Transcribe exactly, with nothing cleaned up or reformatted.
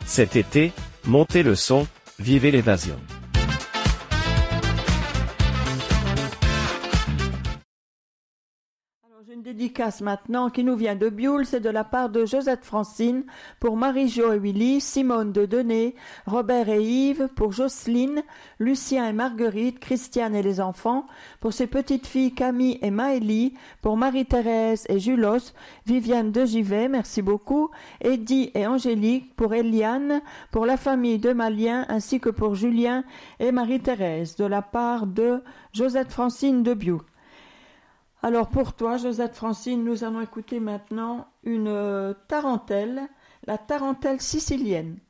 Cet été, montez le son, vivez l'évasion. J'ai une dédicace maintenant qui nous vient de Bioul, c'est de la part de Josette Francine, pour Marie-Jo et Willy, Simone de Denay, Robert et Yves, pour Jocelyne, Lucien et Marguerite, Christiane et les enfants, pour ses petites filles Camille et Maëlie, pour Marie-Thérèse et Julos, Viviane de Givet, merci beaucoup, Eddie et Angélique, pour Eliane, pour la famille de Malien, ainsi que pour Julien et Marie-Thérèse, de la part de Josette Francine de Bioul. Alors pour toi, Josette Francine, nous allons écouter maintenant une tarentelle, la tarentelle sicilienne.